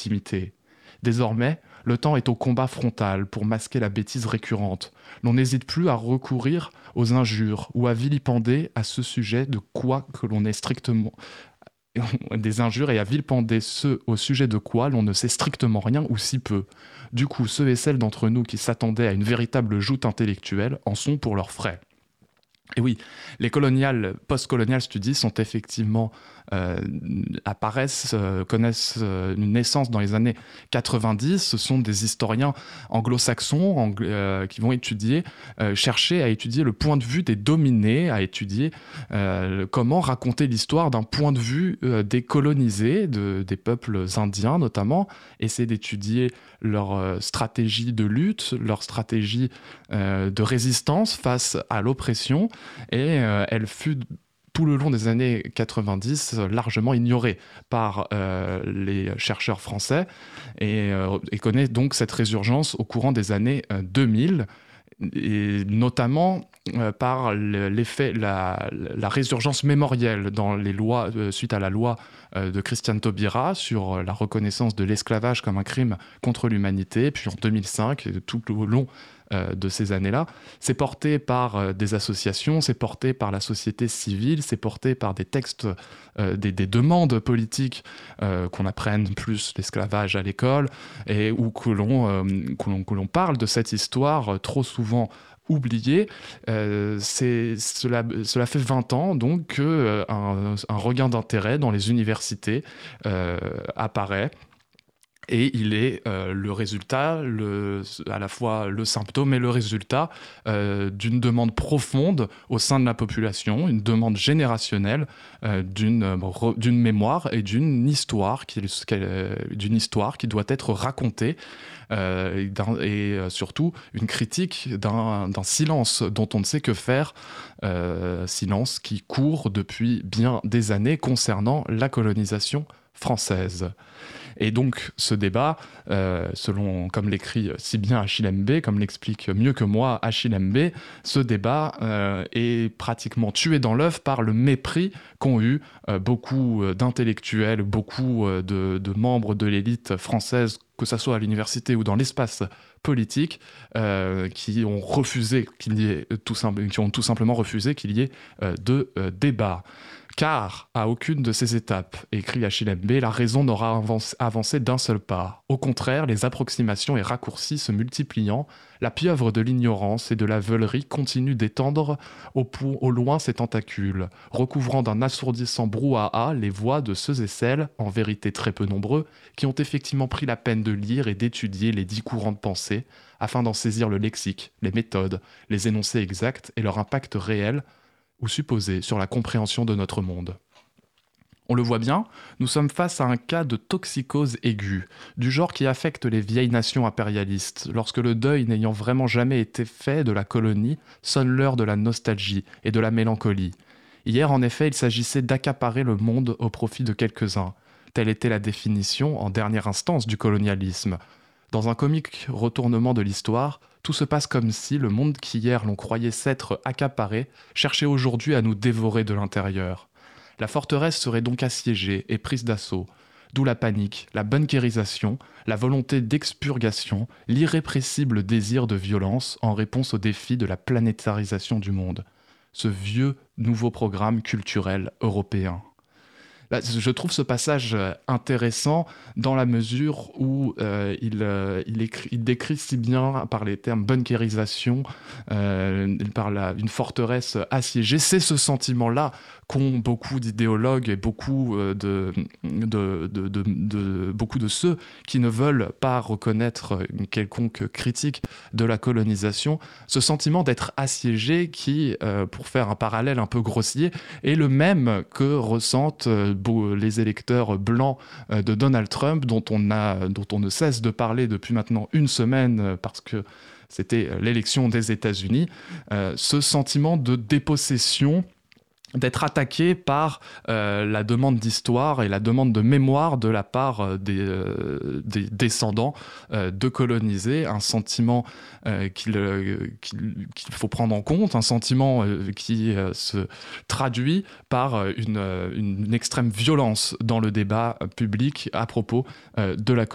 légitimité. Désormais, le temps est au combat frontal pour masquer la bêtise récurrente. L'on n'hésite plus à recourir aux injures ou à vilipender à ce sujet de quoi que l'on est strictement des injures et à vilipender ceux au sujet de quoi l'on ne sait strictement rien ou si peu. Du coup, ceux et celles d'entre nous qui s'attendaient à une véritable joute intellectuelle en sont pour leurs frais. Et oui, les post-colonial studies sont effectivement connaissent une naissance dans les années 90. Ce sont des historiens anglo-saxons qui vont chercher à étudier le point de vue des dominés, à étudier comment raconter l'histoire d'un point de vue des colonisés, des peuples indiens notamment, essayer d'étudier leur stratégie de lutte, leur stratégie de résistance face à l'oppression, et elle fut tout le long des années 90 largement ignorée par les chercheurs français et connaît donc cette résurgence au courant des années 2000, et notamment par la résurgence mémorielle dans les lois, suite à la loi de Christiane Taubira sur la reconnaissance de l'esclavage comme un crime contre l'humanité, puis en 2005, et tout au long de ces années-là. C'est porté par des associations, c'est porté par la société civile, c'est porté par des textes, des demandes politiques qu'on apprenne plus l'esclavage à l'école, et ou que l'on parle de cette histoire trop souvent oubliée. Cela fait 20 ans donc qu'un regain d'intérêt dans les universités apparaît. Et il est le résultat, à la fois le symptôme et le résultat d'une demande profonde au sein de la population, une demande générationnelle d'une mémoire et d'une histoire qui doit être racontée, et surtout une critique d'un silence dont on ne sait que faire, silence qui court depuis bien des années concernant la colonisation française. Et donc ce débat, comme l'écrit si bien Achille Mbé, comme l'explique mieux que moi Achille Mbé, ce débat est pratiquement tué dans l'œuf par le mépris qu'ont eu beaucoup d'intellectuels, beaucoup de membres de l'élite française, que ce soit à l'université ou dans l'espace politique, qui ont tout simplement refusé qu'il y ait de débat. Car, à aucune de ces étapes, écrit Achille Mbé, la raison n'aura avancé d'un seul pas. Au contraire, les approximations et raccourcis se multipliant, la pieuvre de l'ignorance et de la veulerie continue d'étendre au loin ses tentacules, recouvrant d'un assourdissant brouhaha les voix de ceux et celles, en vérité très peu nombreux, qui ont effectivement pris la peine de lire et d'étudier les 10 courants de pensée, afin d'en saisir le lexique, les méthodes, les énoncés exacts et leur impact réel, ou supposé sur la compréhension de notre monde. On le voit bien, nous sommes face à un cas de toxicose aiguë, du genre qui affecte les vieilles nations impérialistes, lorsque le deuil n'ayant vraiment jamais été fait de la colonie sonne l'heure de la nostalgie et de la mélancolie. Hier, en effet, il s'agissait d'accaparer le monde au profit de quelques-uns. Telle était la définition, en dernière instance, du colonialisme. Dans un comique retournement de l'histoire, tout se passe comme si le monde qu'hier l'on croyait s'être accaparé cherchait aujourd'hui à nous dévorer de l'intérieur. La forteresse serait donc assiégée et prise d'assaut, d'où la panique, la bunkérisation, la volonté d'expurgation, l'irrépressible désir de violence en réponse au défi de la planétarisation du monde. Ce vieux nouveau programme culturel européen. Là, je trouve ce passage intéressant dans la mesure où il décrit si bien par les termes bunkérisation, par une forteresse assiégée. C'est ce sentiment-là qu'ont beaucoup d'idéologues et beaucoup beaucoup de ceux qui ne veulent pas reconnaître une quelconque critique de la colonisation. Ce sentiment d'être assiégé qui, pour faire un parallèle un peu grossier, est le même que ressentent les électeurs blancs de Donald Trump, dont on ne cesse de parler depuis maintenant une semaine parce que c'était l'élection des États-Unis. Ce sentiment de dépossession, d'être attaqué par la demande d'histoire et la demande de mémoire de la part des descendants de colonisés, un sentiment qu'il faut prendre en compte, un sentiment qui se traduit par une extrême violence dans le débat public à propos de la